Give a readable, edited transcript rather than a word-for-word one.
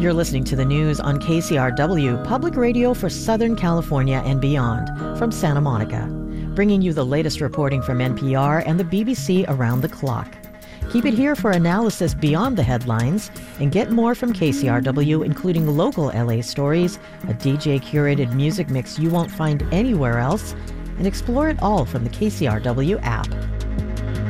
You're listening to the news on KCRW, Public Radio for Southern California and beyond, from Santa Monica, bringing you the latest reporting from NPR and the BBC around the clock. Keep it here for analysis beyond the headlines and get more from KCRW, including local LA stories, a DJ-curated music mix you won't find anywhere else, and explore it all from the KCRW app.